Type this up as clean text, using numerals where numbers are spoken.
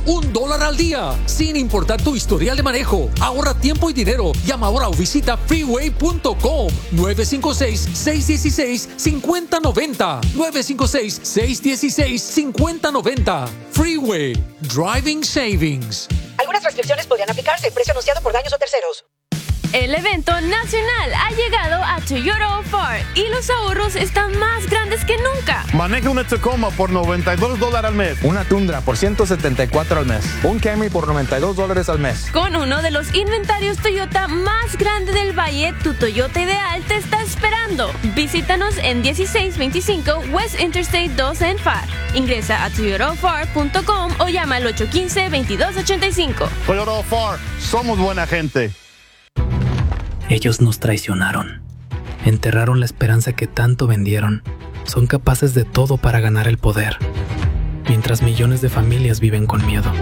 solo $1 al día, sin importar tu historial de manejo. Ahorra tiempo y dinero. Llama ahora o visita freeway.com 956-616-5090. 956-616-5090. Freeway. Driving Savings. Algunas restricciones podrían aplicarse. Precio anunciado por daños o terceros. El evento nacional ha llegado a Toyota Ford y los ahorros están más grandes que nunca. Maneja una Tacoma por $92 al mes. Una Tundra por $174 al mes. Un Camry por $92 al mes. Con uno de los inventarios Toyota más grande del Valle, tu Toyota ideal te está esperando. Visítanos en 1625 West Interstate 2 en FAR. Ingresa a toyotafar.com o llama al 815-2285. Toyota Ford, somos buena gente. Ellos nos traicionaron. Enterraron la esperanza que tanto vendieron. Son capaces de todo para ganar el poder, mientras millones de familias viven con miedo.